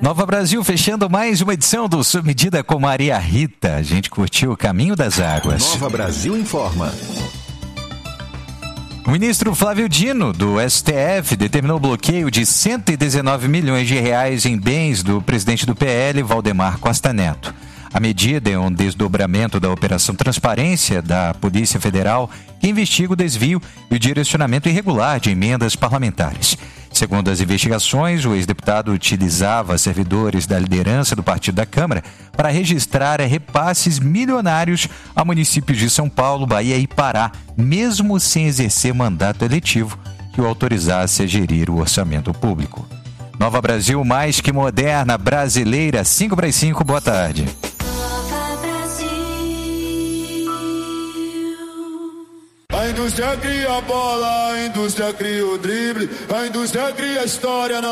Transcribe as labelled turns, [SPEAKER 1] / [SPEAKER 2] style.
[SPEAKER 1] Nova Brasil fechando mais uma edição do Sob Medida com Maria Rita. A gente curtiu o Caminho das Águas.
[SPEAKER 2] Nova Brasil informa.
[SPEAKER 1] O ministro Flávio Dino, do STF, determinou o bloqueio de 119 milhões de reais em bens do presidente do PL, Valdemar Costa Neto. A medida é um desdobramento da Operação Transparência da Polícia Federal, que investiga o desvio e o direcionamento irregular de emendas parlamentares. Segundo as investigações, o ex-deputado utilizava servidores da liderança do partido da Câmara para registrar repasses milionários a municípios de São Paulo, Bahia e Pará, mesmo sem exercer mandato eletivo que o autorizasse a gerir o orçamento público. Nova Brasil, mais que moderna, brasileira, 5:05, boa tarde.
[SPEAKER 3] A indústria cria a bola, a indústria cria o drible, a indústria cria a história.